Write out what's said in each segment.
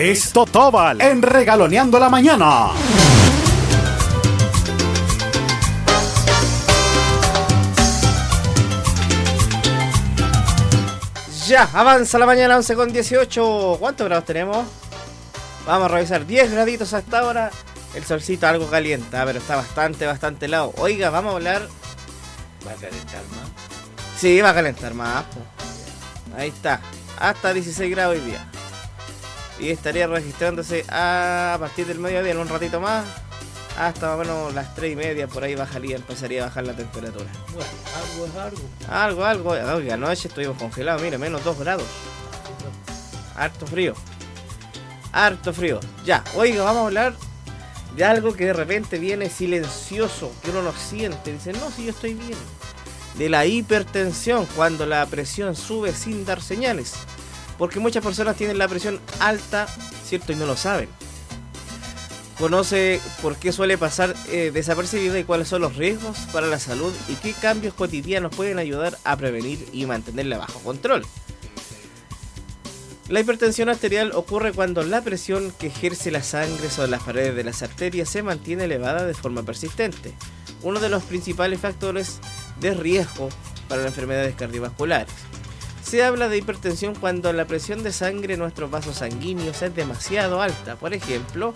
Es Totóbal en Regaloneando la Mañana. Ya, avanza la mañana, 11:18. ¿Cuántos grados tenemos? Vamos a revisar, 10 graditos hasta ahora. El solcito algo calienta, pero está bastante helado. Oiga, vamos a hablar... ¿Va a calentar más? Sí, va a calentar más. Ahí está, hasta 16 grados hoy día. Y estaría registrándose a partir del mediodía, en un ratito más, hasta más o menos las 3:30, por ahí empezaría a bajar la temperatura. Bueno, algo es algo. Algo. Oiga, anoche estuvimos congelados, mire, menos 2 grados. Harto frío. Ya, oiga, vamos a hablar de algo que de repente viene silencioso, que uno no siente. Dice, no, si yo estoy bien. De la hipertensión, cuando la presión sube sin dar señales. Porque muchas personas tienen la presión alta, ¿cierto? Y no lo saben. Conoce por qué suele pasar desapercibido y cuáles son los riesgos para la salud y qué cambios cotidianos pueden ayudar a prevenir y mantenerla bajo control. La hipertensión arterial ocurre cuando la presión que ejerce la sangre sobre las paredes de las arterias se mantiene elevada de forma persistente. Uno de los principales factores de riesgo para las enfermedades cardiovasculares. Se habla de hipertensión cuando la presión de sangre en nuestros vasos sanguíneos es demasiado alta, por ejemplo,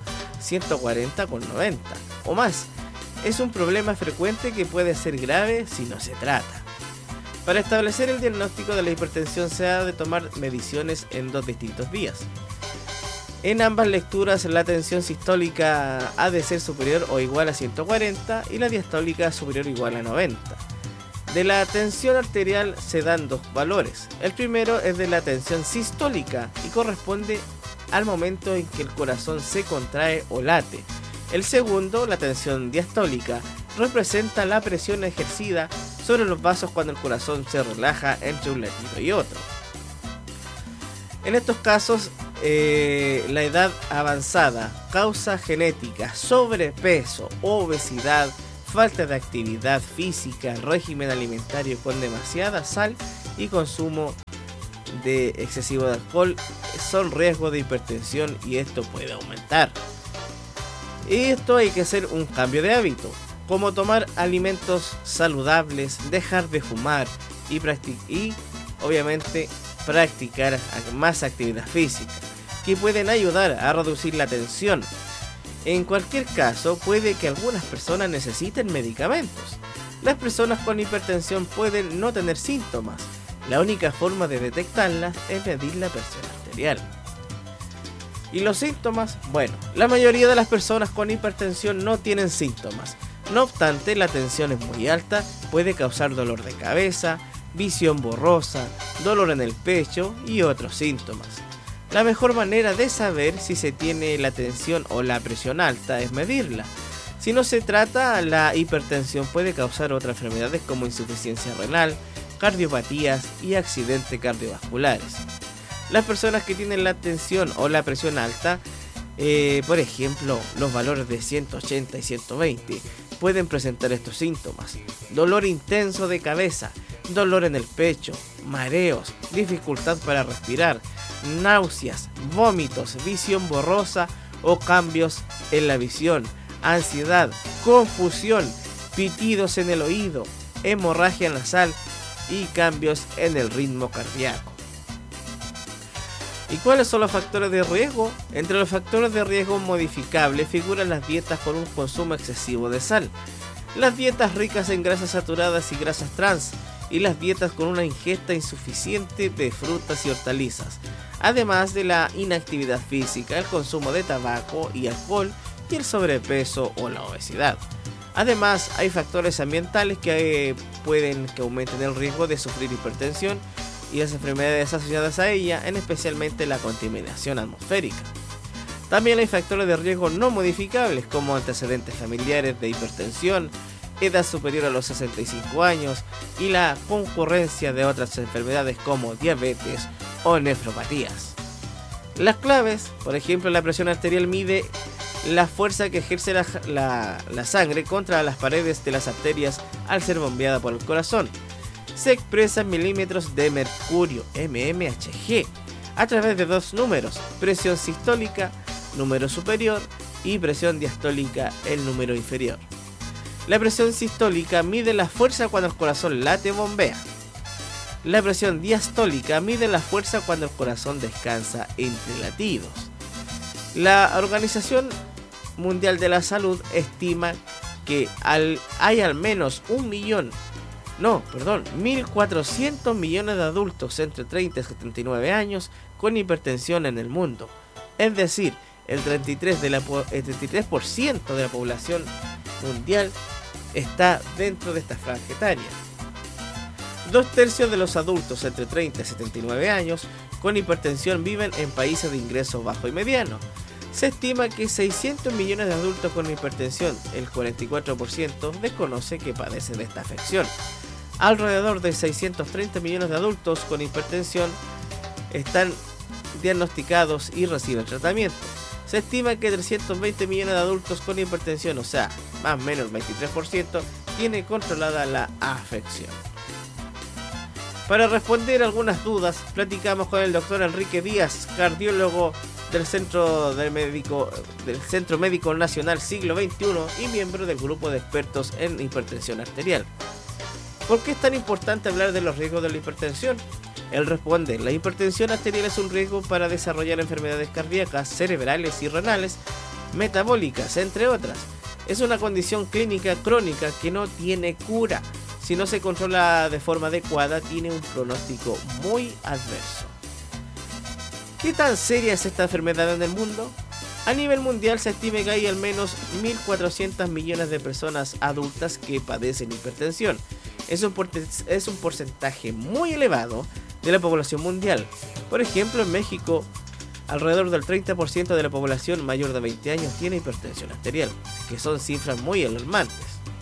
140/90 o más. Es un problema frecuente que puede ser grave si no se trata. Para establecer el diagnóstico de la hipertensión se ha de tomar mediciones en dos distintos vías. En ambas lecturas la tensión sistólica ha de ser superior o igual a 140 y la diastólica superior o igual a 90. De la tensión arterial se dan dos valores. El primero es de la tensión sistólica y corresponde al momento en que el corazón se contrae o late. El segundo, la tensión diastólica, representa la presión ejercida sobre los vasos cuando el corazón se relaja entre un latido y otro. En estos casos, la edad avanzada, causa genética, sobrepeso, obesidad, falta de actividad física, régimen alimentario con demasiada sal y consumo de excesivo de alcohol son riesgos de hipertensión y esto puede aumentar. Y esto hay que hacer un cambio de hábito, como tomar alimentos saludables, dejar de fumar y obviamente practicar más actividad física, que pueden ayudar a reducir la tensión. En cualquier caso, puede que algunas personas necesiten medicamentos. Las personas con hipertensión pueden no tener síntomas. La única forma de detectarlas es medir la presión arterial. ¿Y los síntomas? Bueno, la mayoría de las personas con hipertensión no tienen síntomas. No obstante, la tensión es muy alta, puede causar dolor de cabeza, visión borrosa, dolor en el pecho y otros síntomas. La mejor manera de saber si se tiene la tensión o la presión alta es medirla. Si no se trata, la hipertensión puede causar otras enfermedades como insuficiencia renal, cardiopatías y accidentes cardiovasculares. Las personas que tienen la tensión o la presión alta, por ejemplo, los valores de 180 y 120, pueden presentar estos síntomas: dolor intenso de cabeza, dolor en el pecho, mareos, dificultad para respirar, náuseas, vómitos, visión borrosa o cambios en la visión, ansiedad, confusión, pitidos en el oído, hemorragia nasal y cambios en el ritmo cardíaco. ¿Y cuáles son los factores de riesgo? Entre los factores de riesgo modificables figuran las dietas con un consumo excesivo de sal, las dietas ricas en grasas saturadas y grasas trans, y las dietas con una ingesta insuficiente de frutas y hortalizas, además de la inactividad física, el consumo de tabaco y alcohol y el sobrepeso o la obesidad. Además, hay factores ambientales que aumenten el riesgo de sufrir hipertensión y las enfermedades asociadas a ella, en especialmente la contaminación atmosférica. También hay factores de riesgo no modificables como antecedentes familiares de hipertensión, edad superior a los 65 años y la concurrencia de otras enfermedades como diabetes o nefropatías. Las claves, por ejemplo, la presión arterial mide la fuerza que ejerce la sangre contra las paredes de las arterias al ser bombeada por el corazón. Se expresa en milímetros de mercurio, mmHg. a través de dos números: presión sistólica, número superior, y presión diastólica, el número inferior. La presión sistólica mide la fuerza cuando el corazón late o bombea. La presión diastólica mide la fuerza cuando el corazón descansa entre latidos. La Organización Mundial de la Salud estima que hay al menos 1.400 millones de adultos entre 30 y 79 años con hipertensión en el mundo. Es decir, el 33% de la población mundial está dentro de esta franja etaria. 2/3 de los adultos entre 30 y 79 años con hipertensión viven en países de ingresos bajo y mediano. Se estima que 600 millones de adultos con hipertensión, el 44%, desconoce que padecen de esta afección. Alrededor de 630 millones de adultos con hipertensión están diagnosticados y reciben tratamiento. Se estima que 320 millones de adultos con hipertensión, o sea, más o menos el 23%, tiene controlada la afección. Para responder algunas dudas, platicamos con el doctor Enrique Díaz, cardiólogo del Centro Médico Nacional Siglo XXI y miembro del grupo de expertos en hipertensión arterial. ¿Por qué es tan importante hablar de los riesgos de la hipertensión? Él responde: la hipertensión arterial es un riesgo para desarrollar enfermedades cardíacas, cerebrales y renales, metabólicas, entre otras. Es una condición clínica crónica que no tiene cura. Si no se controla de forma adecuada, tiene un pronóstico muy adverso. ¿Qué tan seria es esta enfermedad en el mundo? A nivel mundial se estima que hay al menos 1.400 millones de personas adultas que padecen hipertensión. Es un porcentaje muy elevado de la población mundial. Por ejemplo, en México, alrededor del 30% de la población mayor de 20 años tiene hipertensión arterial, que son cifras muy alarmantes.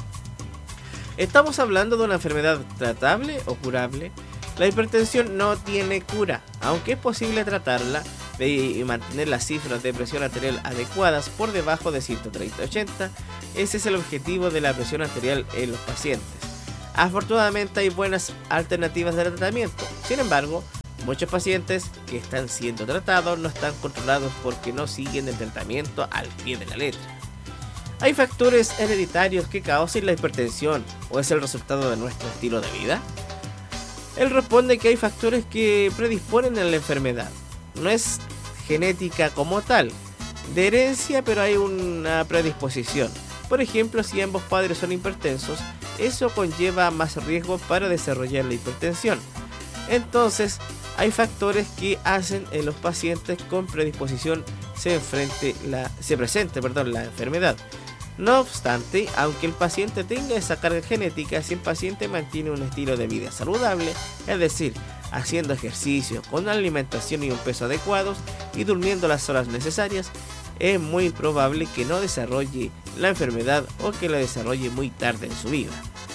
¿Estamos hablando de una enfermedad tratable o curable? La hipertensión no tiene cura, aunque es posible tratarla y mantener las cifras de presión arterial adecuadas por debajo de 130/80. Ese es el objetivo de la presión arterial en los pacientes. Afortunadamente hay buenas alternativas de tratamiento. Sin embargo, muchos pacientes que están siendo tratados no están controlados porque no siguen el tratamiento al pie de la letra. ¿Hay factores hereditarios que causen la hipertensión o es el resultado de nuestro estilo de vida? Él responde que hay factores que predisponen a la enfermedad. No es genética como tal, de herencia, pero hay una predisposición. Por ejemplo, si ambos padres son hipertensos, eso conlleva más riesgo para desarrollar la hipertensión. Entonces, hay factores que hacen en los pacientes con predisposición se presente la enfermedad. No obstante, aunque el paciente tenga esa carga genética, si el paciente mantiene un estilo de vida saludable, es decir, haciendo ejercicio, con una alimentación y un peso adecuados y durmiendo las horas necesarias, es muy probable que no desarrolle la enfermedad o que la desarrolle muy tarde en su vida.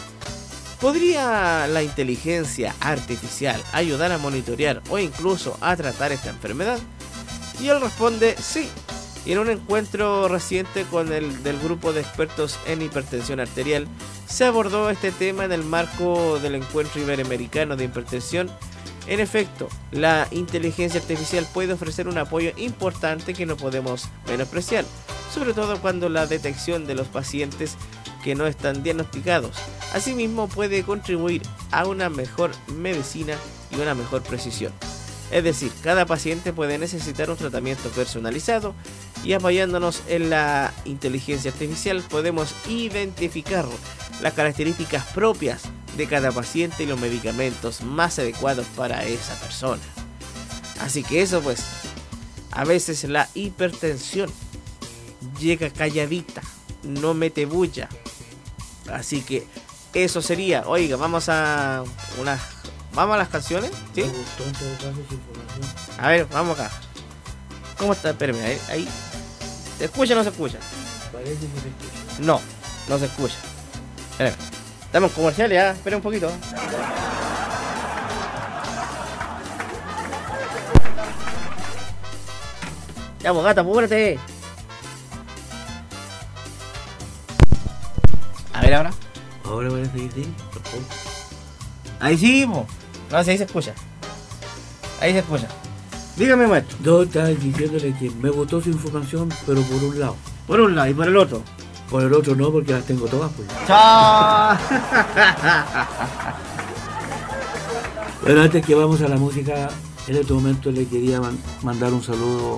¿Podría la inteligencia artificial ayudar a monitorear o incluso a tratar esta enfermedad? Y él responde sí. Y en un encuentro reciente con el del grupo de expertos en hipertensión arterial, se abordó este tema en el marco del encuentro iberoamericano de hipertensión. En efecto, la inteligencia artificial puede ofrecer un apoyo importante que no podemos menospreciar, sobre todo cuando la detección de los pacientes que no están diagnosticados. Asimismo, puede contribuir a una mejor medicina y una mejor precisión. Es decir, cada paciente puede necesitar un tratamiento personalizado y apoyándonos en la inteligencia artificial podemos identificar las características propias de cada paciente y los medicamentos más adecuados para esa persona. Así que eso pues, a veces la hipertensión llega calladita, no mete bulla. Así que eso sería, oiga, vamos a las canciones, ¿sí? A ver, vamos acá. ¿Cómo está? Espérame, ahí. ¿Se escucha o no se escucha? Parece que se escucha. No se escucha. Espérame. Estamos en comerciales, ya. Espera un poquito. Ya, pues, gata, apúrate. A ver ahora. Ahora parece que sí. Ahí sí, po. No, sí, ahí se escucha. Ahí se escucha. Dígame, maestro. No, estaba diciéndole que me gustó su información, pero por un lado. Por un lado y por el otro. Por el otro no, porque las tengo todas, pues. ¡Chao! Pero antes que vamos a la música, en este momento le quería mandar un saludo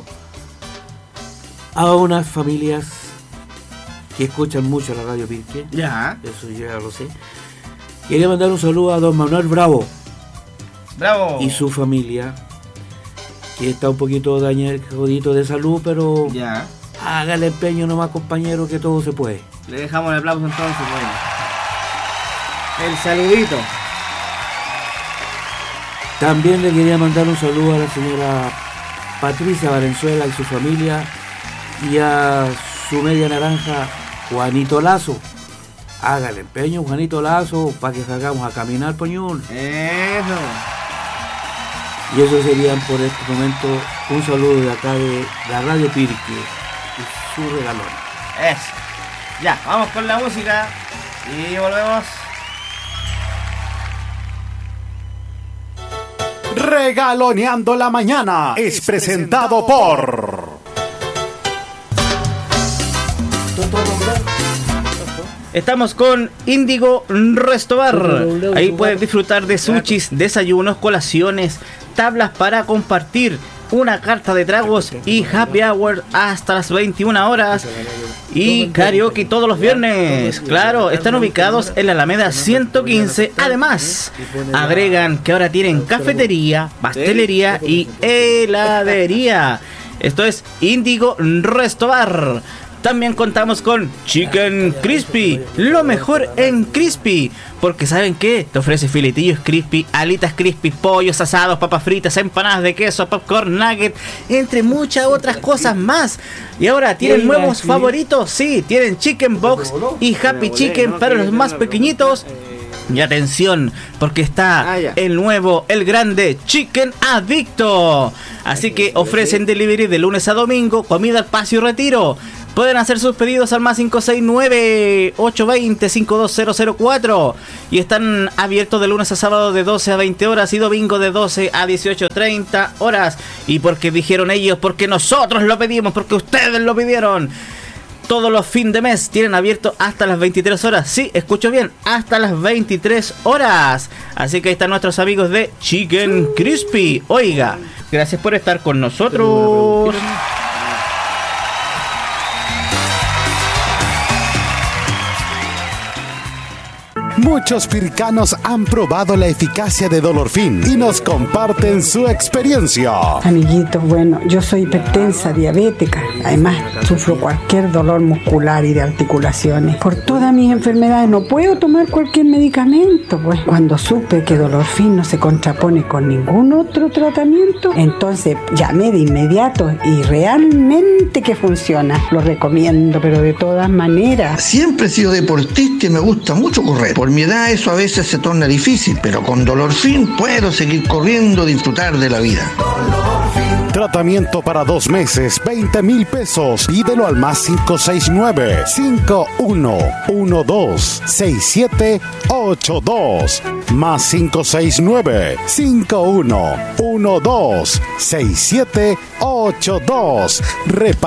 a unas familias que escuchan mucho la radio Pirque. Ya. Eso yo ya lo sé. Quería mandar un saludo a don Manuel Bravo ¡Bravo! y su familia, que está un poquito jodito de salud, pero Ya. hágale empeño nomás, compañero, que todo se puede. Le dejamos el aplauso entonces, bueno. El saludito. También le quería mandar un saludo a la señora Patricia Valenzuela y su familia, y a su media naranja, Juanito Lazo. Hágale empeño, Juanito Lazo, para que salgamos a caminar, poñón. Eso. Y eso serían por este momento un saludo de acá de la Radio Pirque y su regalón. Eso. Ya, vamos con la música y volvemos. Regaloneando la mañana es presentado por Estamos con Índigo Restobar. Ahí puedes disfrutar de sushis, desayunos, colaciones, tablas para compartir, una carta de tragos y happy hour hasta las 21 horas. Y karaoke todos los viernes. Claro, están ubicados en la Alameda 115. Además, agregan que ahora tienen cafetería, pastelería y heladería. Esto es Índigo Restobar. También contamos con Chicken Crispy, lo mejor en crispy, porque ¿saben qué? Te ofrece filetillos crispy, alitas crispy, pollos asados, papas fritas, empanadas de queso, popcorn, nugget, entre muchas otras cosas más. Y ahora tienen nuevos favoritos, sí, tienen Chicken Box y Happy Chicken para los más pequeñitos. Y atención, porque está el nuevo, el grande Chicken Adicto. Así que ofrecen delivery de lunes a domingo, comida al paso y retiro. Pueden hacer sus pedidos al más 569-820-52004. Y están abiertos de lunes a sábado de 12 a 20 horas y domingo de 12 a 18:30 horas. Y porque dijeron ellos, porque nosotros lo pedimos, porque ustedes lo pidieron. Todos los fines de mes tienen abierto hasta las 23 horas. Sí, escucho bien, hasta las 23 horas. Así que ahí están nuestros amigos de Chicken Crispy. Oiga, gracias por estar con nosotros. Muchos pircanos han probado la eficacia de Dolorfin y nos comparten su experiencia. Amiguitos, bueno, yo soy hipertensa, diabética. Además, sufro cualquier dolor muscular y de articulaciones. Por todas mis enfermedades no puedo tomar cualquier medicamento. Pues cuando supe que Dolorfin no se contrapone con ningún otro tratamiento, entonces llamé de inmediato y realmente que funciona. Lo recomiendo, pero de todas maneras. Siempre he sido deportista y me gusta mucho correr. Por mi edad eso a veces se torna difícil, pero con Dolorfin puedo seguir corriendo, disfrutar de la vida. Tratamiento para 2 meses, 20,000 pesos. Pídelo al más 569-5112-6782. Más 569-5112-6782.